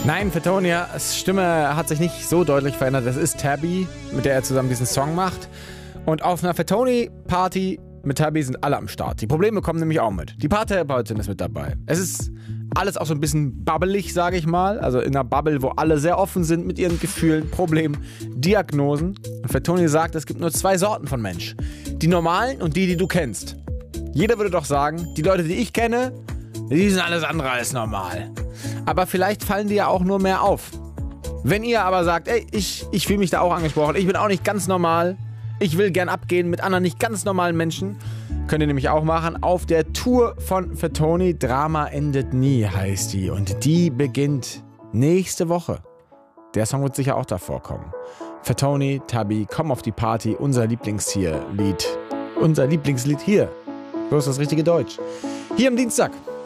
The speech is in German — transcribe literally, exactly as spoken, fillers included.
Nein, Fatonias Stimme hat sich nicht so deutlich verändert. Das ist Tabby, mit der er zusammen diesen Song macht. Und auf einer Fatoni-Party mit Tabby sind alle am Start. Die Probleme kommen nämlich auch mit. Die Paartherapeutin ist mit dabei. Es ist alles auch so ein bisschen bubbelig, sage ich mal. Also in einer Bubble, wo alle sehr offen sind mit ihren Gefühlen, Problemen, Diagnosen. Und Fatoni sagt, es gibt nur zwei Sorten von Mensch. Die normalen und die, die du kennst. Jeder würde doch sagen, die Leute, die ich kenne, die sind alles andere als normal. Aber vielleicht fallen die ja auch nur mehr auf. Wenn ihr aber sagt, ey, ich, ich fühle mich da auch angesprochen, ich bin auch nicht ganz normal, ich will gern abgehen mit anderen nicht ganz normalen Menschen, könnt ihr nämlich auch machen auf der Tour von Fatoni. Drama endet nie heißt die und die beginnt nächste Woche. Der Song wird sicher auch davor kommen. Fatoni, Tabby, komm auf die Party, unser Lieblingstier-Lied. Unser Lieblingslied hier. So ist das richtige Deutsch. Hier am Dienstag.